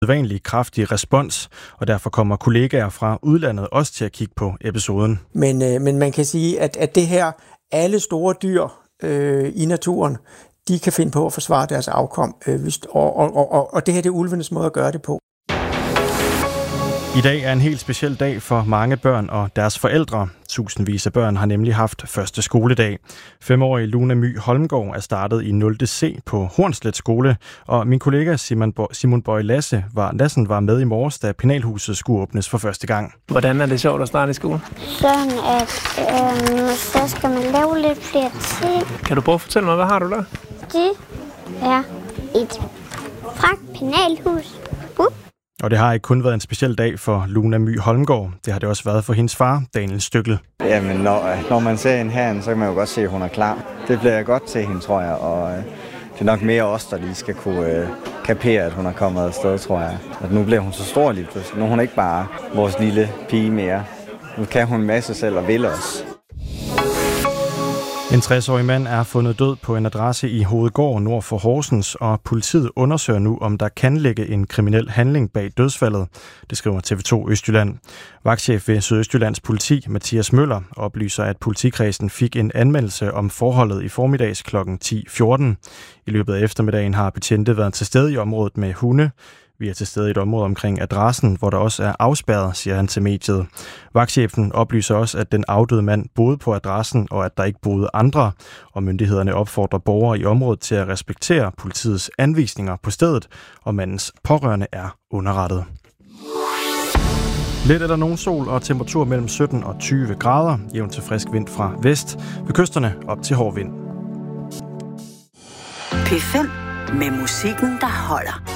vanlig kraftig respons, og derfor kommer kollegaer fra udlandet også til at kigge på episoden. Men man kan sige, at det her, alle store dyr i naturen, de kan finde på at forsvare deres afkom, og det her det er ulvenes måde at gøre det på. I dag er en helt speciel dag for mange børn og deres forældre. Tusindvis af børn har nemlig haft første skoledag. 5-årige Luna My Holmgaard er startet i 0. C på Hornslet skole, og min kollega Simon Bøje Lassen var med i morges, da penalhuset skulle åbnes for første gang. Hvordan er det sjovt at starte i skole? Sådan at så skal man lave lidt flere ting. Kan du prøve at fortælle mig, hvad har du der? Det er et pragt penalhus. Og det har ikke kun været en speciel dag for Luna My Holmgaard. Det har det også været for hendes far, Daniel Støkkel. Jamen, når man ser hende herinde, så kan man jo godt se, at hun er klar. Det bliver godt til hende, tror jeg. Og det er nok mere os, der lige skal kunne kapere, at hun er kommet afsted, tror jeg. At nu bliver hun så stor lige pludselig. Nu er hun ikke bare vores lille pige mere. Nu kan hun en masse selv og vil os. En 60-årig mand er fundet død på en adresse i Hovedgård nord for Horsens, og politiet undersøger nu, om der kan ligge en kriminel handling bag dødsfaldet. Det skriver TV2 Østjylland. Vagtchef ved Sydøstjyllands politi, Mathias Møller, oplyser, at politikredsen fik en anmeldelse om forholdet i formiddags kl. 10:14. I løbet af eftermiddagen har betjente været til stede i området med hunde. Vi er til stede i et område omkring adressen, hvor der også er afspærret, siger han til mediet. Vagtchefen oplyser også, at den afdøde mand boede på adressen, og at der ikke boede andre, og myndighederne opfordrer borgere i området til at respektere politiets anvisninger på stedet, og mandens pårørende er underrettet. Lidt eller nogen sol og temperatur mellem 17 og 20 grader, jævn til frisk vind fra vest, ved kysterne op til hård vind. P5 med musikken, der holder.